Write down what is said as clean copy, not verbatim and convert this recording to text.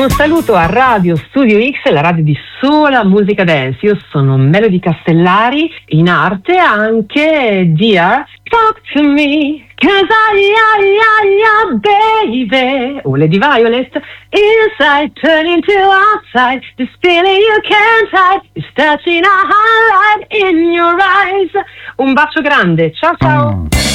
Un saluto a Radio Studio X, la radio di sola musica dance. Io sono Melody Castellari, in arte anche Dear Talk to Me, 'cause baby, o Lady Violet, inside turning to outside, this feeling you can't hide, is touching a highlight in your eyes. Un bacio grande, ciao ciao.